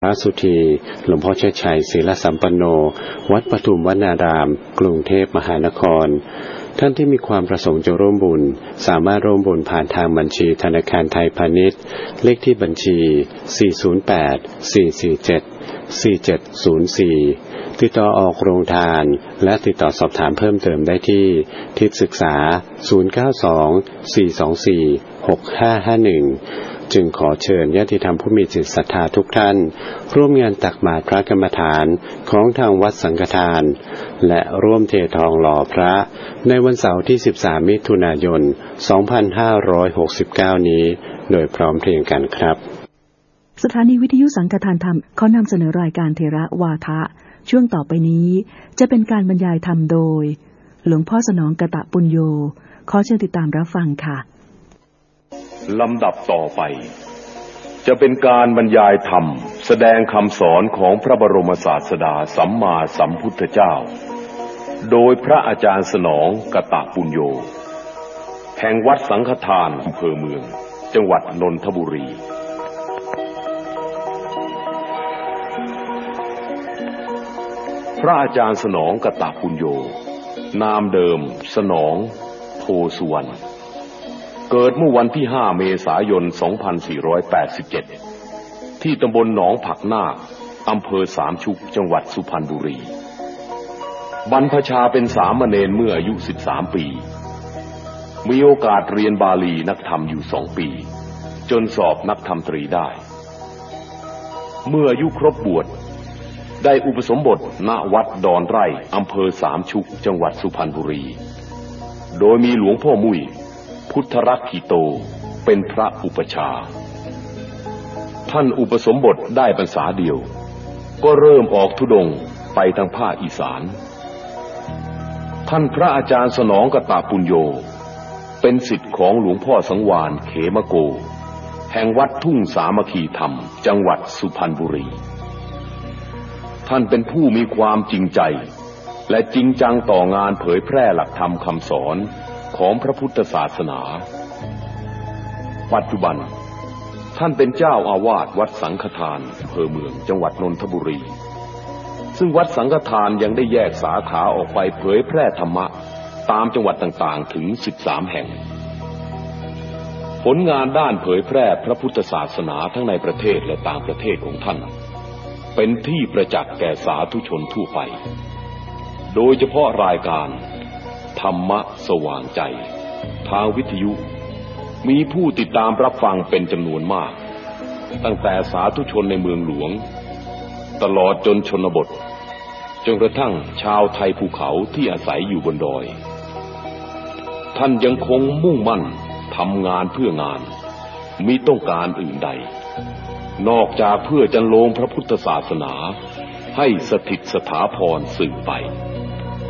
พระสุธีหลวงพ่อเชิดชัยศีลสัมปันโนวัดปทุมวนารามกรุงเทพมหานครท่านที่มีความประสงค์จะร่วมบุญสามารถร่วมบุญผ่านทางบัญชีธนาคารไทยพาณิชย์เลขที่บัญชี408-447-4704ติดต่อออกโรงทานและติดต่อสอบถามเพิ่มเติมได้ที่ทิพย์ศึกษา0924246551จึงขอเชิญญาติธรรมผู้มีจิตศรัทธาทุกท่านร่วมงานตักบาตรพระกรรมฐานของทางวัดสังฆทานและร่วมเททองหล่อพระในวันเสาร์ที่13มิถุนายน2569นี้โดยพร้อมเพรียงกันครับสถานีวิทยุสังฆทานธรรมขอนำเสนอรายการเทระวาทะช่วงต่อไปนี้จะเป็นการบรรยายธรรมโดยหลวงพ่อสนองกตปุญโญขอเชิญติดตามรับฟังค่ะลำดับต่อไปจะเป็นการบรรยายธรรมแสดงคำสอนของพระบรมศาสดาสัมมาสัมพุทธเจ้าโดยพระอาจารย์สนองกตปุญโญแห่งวัดสังฆทานอำเภอเมืองจังหวัดนนทบุรีพระอาจารย์สนองกตปุญโญนามเดิมสนองโพสุวรรณเกิดเมื่อวันที่5เมษายน2487ที่ตำบลหนองผักนาคอำเภอสามชุกจังหวัดสุพรรณบุรีบรรพชาเป็นสามเณรเมื่ออายุ13ปีมีโอกาสเรียนบาลีนักธรรมอยู่2ปีจนสอบนักธรรมตรีได้เมื่ออายุครบบวชได้อุปสมบทณวัดดอนไร่อำเภอสามชุกจังหวัดสุพรรณบุรีโดยมีหลวงพ่อมุ้ยพุทธรักขิโตเป็นพระอุปชาท่านอุปสมบทได้พรรษาเดียวก็เริ่มออกธุดงค์ไปทางภาคอีสานท่านพระอาจารย์สนองกตปุญโญเป็นศิษย์ของหลวงพ่อสังวาลเขมโกแห่งวัดทุ่งสามัคคีธรรมจังหวัดสุพรรณบุรีท่านเป็นผู้มีความจริงใจและจริงจังต่องานเผยแพร่หลักธรรมคำสอนของพระพุทธศาสนาปัจจุบันท่านเป็นเจ้าอาวาสวัดสังฆทานอำเภอเมืองจังหวัดนนทบุรีซึ่งวัดสังฆทานยังได้แยกสาขาออกไปเผยแพร่ธรรมะตามจังหวัดต่างๆถึง13แห่งผลงานด้านเผยแพร่พระพุทธศาสนาทั้งในประเทศและต่างประเทศของท่านเป็นที่ประจักษ์แก่สาธุชนทั่วไปโดยเฉพาะรายการธรรมะสว่างใจทางวิทยุมีผู้ติดตามรับฟังเป็นจำนวนมากตั้งแต่สาธุชนในเมืองหลวงตลอดจนชนบทจนกระทั่งชาวไทยภูเขาที่อาศัยอยู่บนดอยท่านยังคงมุ่งมั่นทำงานเพื่องานมิต้องการอื่นใดนอกจากเพื่อจันโลงพระพุทธศาสนาให้สถิตสถาพรสืบไป